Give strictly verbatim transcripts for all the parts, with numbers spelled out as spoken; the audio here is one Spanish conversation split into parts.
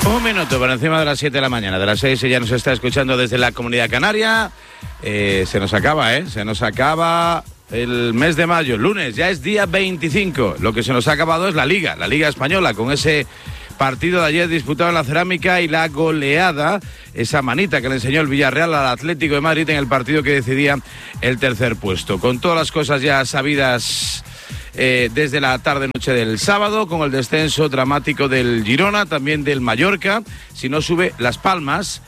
Un minuto por encima de las siete de la mañana, de las seis, ya nos está escuchando desde la Comunidad Canaria. Eh, se nos acaba, ¿eh? Se nos acaba el mes de mayo, lunes, ya es día veinticinco. Lo que se nos ha acabado es la Liga, la Liga Española, con ese partido de ayer disputado en la Cerámica y la goleada, esa manita que le enseñó el Villarreal al Atlético de Madrid en el partido que decidía el tercer puesto. Con todas las cosas ya sabidas Eh, desde la tarde-noche del sábado, con el descenso dramático del Girona, también del Mallorca. Si no sube Las Palmas,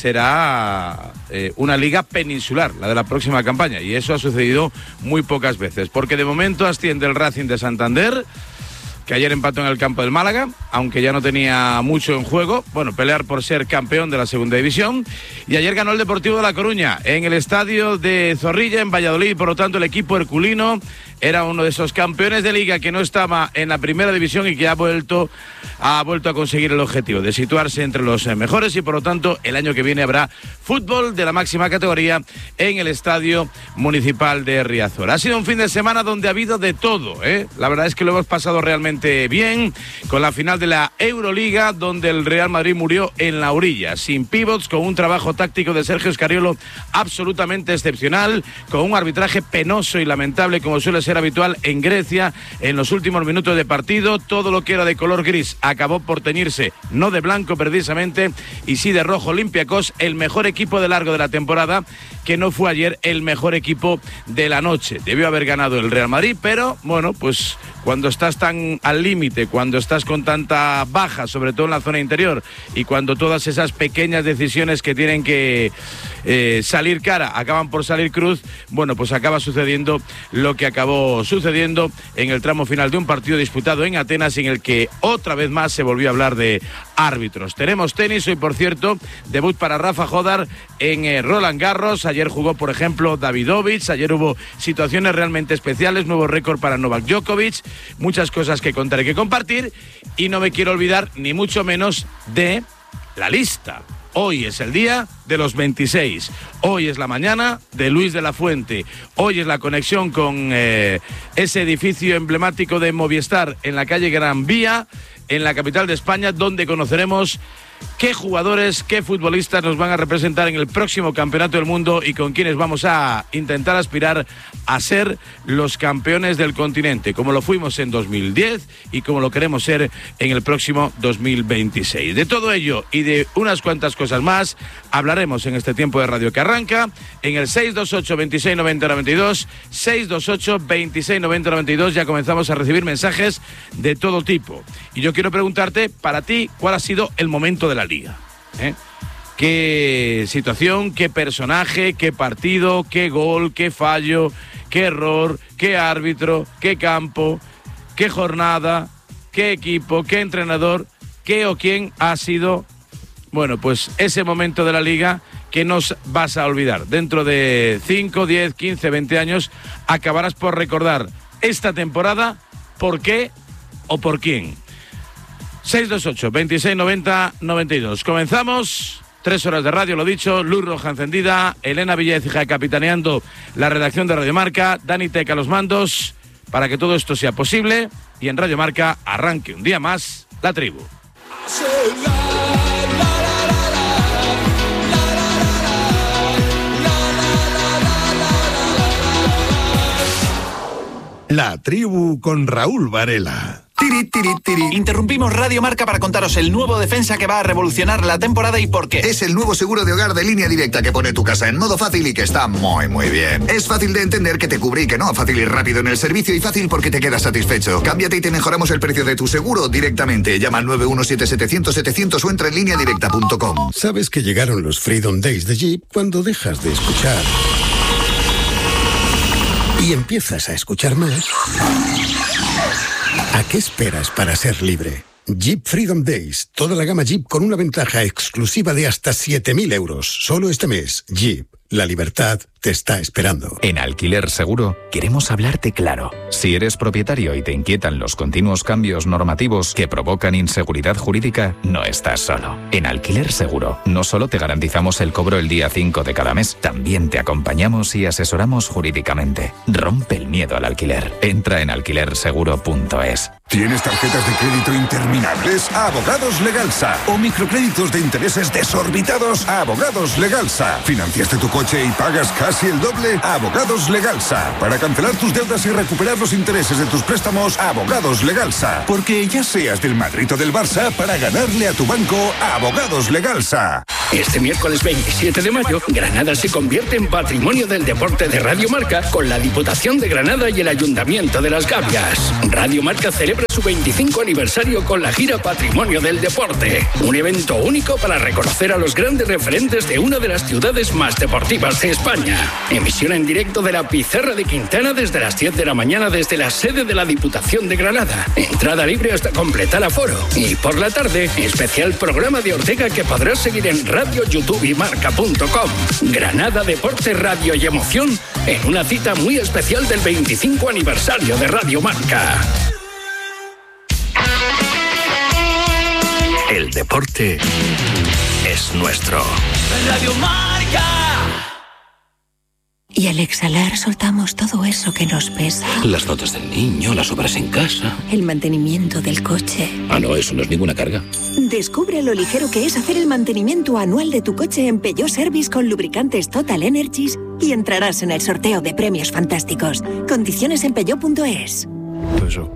será eh, una liga peninsular, la de la próxima campaña, y eso ha sucedido muy pocas veces, porque de momento asciende el Racing de Santander, que ayer empató en el campo del Málaga, aunque ya no tenía mucho en juego, bueno, pelear por ser campeón de la segunda división, y ayer ganó el Deportivo de La Coruña en el estadio de Zorrilla, en Valladolid. Por lo tanto, el equipo herculino era uno de esos campeones de liga que no estaba en la primera división y que ha vuelto, ha vuelto a conseguir el objetivo de situarse entre los mejores, y por lo tanto el año que viene habrá fútbol de la máxima categoría en el Estadio Municipal de Riazor. Ha sido un fin de semana donde ha habido de todo, ¿eh? La verdad es que lo hemos pasado realmente bien, con la final de la Euroliga, donde el Real Madrid murió en la orilla, sin pivots, con un trabajo táctico de Sergio Scariolo absolutamente excepcional, con un arbitraje penoso y lamentable como suele ser habitual en Grecia. En los últimos minutos de partido, todo lo que era de color gris acabó por teñirse, no de blanco precisamente, y sí de rojo. Olympiacos, el mejor equipo de largo de la temporada, que no fue ayer el mejor equipo de la noche. Debió haber ganado el Real Madrid, pero bueno, pues cuando estás tan al límite, cuando estás con tanta baja, sobre todo en la zona interior, y cuando todas esas pequeñas decisiones que tienen que eh, salir cara acaban por salir cruz, bueno, pues acaba sucediendo lo que acabó sucediendo en el tramo final de un partido disputado en Atenas, en el que otra vez más se volvió a hablar de árbitros. Tenemos tenis hoy, por cierto, debut para Rafa Jodar en eh, Roland Garros. Ayer jugó, por ejemplo, Davidovich. Ayer hubo situaciones realmente especiales, nuevo récord para Novak Djokovic, muchas cosas que contar y que compartir, y no me quiero olvidar ni mucho menos de la lista. Hoy es el día de los veintiséis, hoy es la mañana de Luis de la Fuente, hoy es la conexión con eh, ese edificio emblemático de Movistar en la calle Gran Vía, en la capital de España, donde conoceremos qué jugadores, qué futbolistas nos van a representar en el próximo Campeonato del Mundo y con quienes vamos a intentar aspirar a ser los campeones del continente, como lo fuimos en dos mil diez y como lo queremos ser en el próximo dos mil veintiséis. De todo ello y de unas cuantas cosas más hablaremos en este tiempo de radio que arranca en el seis dos ocho, veintiséis noventa, noventa y dos, seis dos ocho, veintiséis noventa, noventa y dos. Ya comenzamos a recibir mensajes de todo tipo. Y yo quiero preguntarte, para ti, ¿cuál ha sido el momento de la Liga? ¿Eh? ¿Qué situación, qué personaje, qué partido, qué gol, qué fallo, qué error, qué árbitro, qué campo, qué jornada, qué equipo, qué entrenador, qué o quién ha sido, bueno, pues ese momento de la Liga que nos vas a olvidar? Dentro de cinco, diez, quince, veinte años acabarás por recordar esta temporada, por qué o por quién. seis dos ocho, veintiséis noventa, noventa y dos. Comenzamos. Tres horas de radio, lo dicho, luz roja encendida, Elena Villaécija capitaneando la redacción de Radio Marca, Dani Teca a los mandos, para que todo esto sea posible y en Radio Marca arranque un día más La Tribu. La Tribu con Raúl Varela. Tiri, tiri, tiri. Interrumpimos Radio Marca para contaros el nuevo defensa que va a revolucionar la temporada y por qué. Es el nuevo seguro de hogar de Línea Directa que pone tu casa en modo fácil y que está muy, muy bien. Es fácil de entender, que te cubre y que no. Fácil y rápido en el servicio y fácil porque te quedas satisfecho. Cámbiate y te mejoramos el precio de tu seguro directamente. Llama al nueve uno siete, setecientos, setecientos o entra en línea directa punto com. ¿Sabes que llegaron los Freedom Days de Jeep cuando dejas de escuchar y empiezas a escuchar más? ¿A qué esperas para ser libre? Jeep Freedom Days. Toda la gama Jeep con una ventaja exclusiva de hasta siete mil euros. Solo este mes. Jeep. La libertad te está esperando. En Alquiler Seguro queremos hablarte claro. Si eres propietario y te inquietan los continuos cambios normativos que provocan inseguridad jurídica, no estás solo. En Alquiler Seguro no solo te garantizamos el cobro el día cinco de cada mes, también te acompañamos y asesoramos jurídicamente. Rompe el miedo al alquiler. Entra en alquiler seguro punto es. ¿Tienes tarjetas de crédito interminables? Abogados Legalsa. ¿O microcréditos de intereses desorbitados? Abogados Legalsa. ¿Financiaste tu coche y pagas casi el doble? Abogados Legalsa. Para cancelar tus deudas y recuperar los intereses de tus préstamos, Abogados Legalsa. Porque ya seas del Madrid o del Barça, para ganarle a tu banco, Abogados Legalsa. Este miércoles veintisiete de mayo, Granada se convierte en Patrimonio del Deporte de Radio Marca con la Diputación de Granada y el Ayuntamiento de Las Gavias. Radio Marca celebra su veinticinco aniversario con la gira Patrimonio del Deporte. Un evento único para reconocer a los grandes referentes de una de las ciudades más deportivas de España. Emisión en directo de la Pizarra de Quintana desde las diez de la mañana desde la sede de la Diputación de Granada. Entrada libre hasta completar aforo. Y por la tarde, especial programa de Ortega que podrás seguir en radio, YouTube y marca punto com. Granada, deporte, radio y emoción en una cita muy especial del veinticinco aniversario de Radio Marca. El deporte es nuestro. Radio Marca. Y al exhalar soltamos todo eso que nos pesa. Las notas del niño, las obras en casa. El mantenimiento del coche. Ah, no, eso no es ninguna carga. Descubre lo ligero que es hacer el mantenimiento anual de tu coche en Peugeot Service con lubricantes Total Energies y entrarás en el sorteo de premios fantásticos. Condiciones en peugeot punto es. Eso.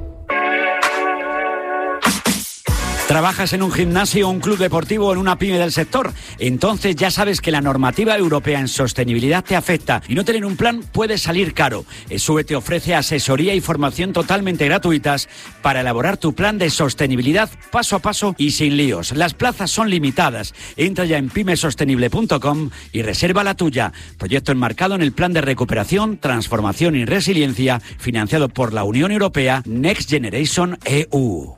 ¿Trabajas en un gimnasio, un club deportivo o en una pyme del sector? Entonces ya sabes que la normativa europea en sostenibilidad te afecta y no tener un plan puede salir caro. ESUE te ofrece asesoría y formación totalmente gratuitas para elaborar tu plan de sostenibilidad paso a paso y sin líos. Las plazas son limitadas. Entra ya en pyme sostenible punto com y reserva la tuya. Proyecto enmarcado en el Plan de Recuperación, Transformación y Resiliencia financiado por la Unión Europea Next Generation E U.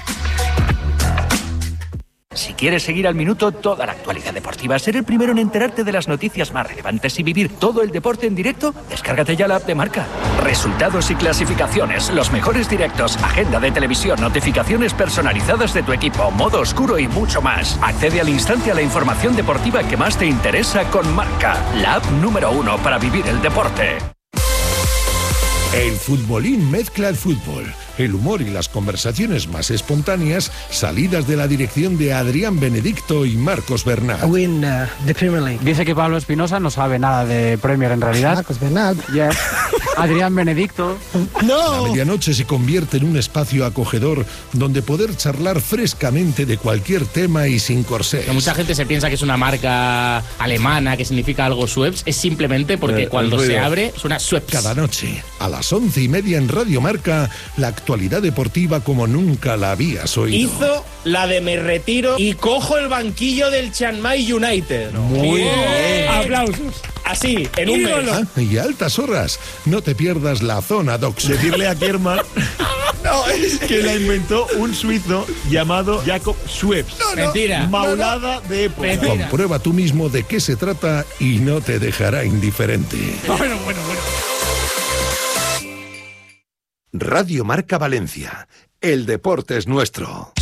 Si quieres seguir al minuto toda la actualidad deportiva, ser el primero en enterarte de las noticias más relevantes y vivir todo el deporte en directo, descárgate ya la app de Marca. Resultados y clasificaciones, los mejores directos, agenda de televisión, notificaciones personalizadas de tu equipo, modo oscuro y mucho más. Accede al instante a la información deportiva que más te interesa con Marca, la app número uno para vivir el deporte. El futbolín mezcla el fútbol, el humor y las conversaciones más espontáneas, salidas de la dirección de Adrián Benedicto y Marcos Bernal. Win uh, the Premier League. Dice que Pablo Espinosa no sabe nada de Premier en realidad. Marcos Bernal. Yes. Adrián Benedicto. No. La medianoche se convierte en un espacio acogedor donde poder charlar frescamente de cualquier tema y sin corsés. Que mucha gente se piensa que es una marca alemana, que significa algo Schweppes, es simplemente porque eh, cuando se abre suena Schweppes. Cada noche, a las once y media en Radio Marca, la actualidad deportiva como nunca la habías oído. Hizo la de me retiro y cojo el banquillo del Chiang Mai United. Muy bien. bien. Aplausos. Así, en un mes. Ah, y a altas horas, no te pierdas la zona Docs. Decirle a Kierman no, es que la inventó un suizo llamado Jacob Schweppes. No, no. Mentira. Maulada no, no. de época. Mentira. Comprueba tú mismo de qué se trata y no te dejará indiferente. Bueno, bueno, bueno. Radio Marca Valencia. El deporte es nuestro.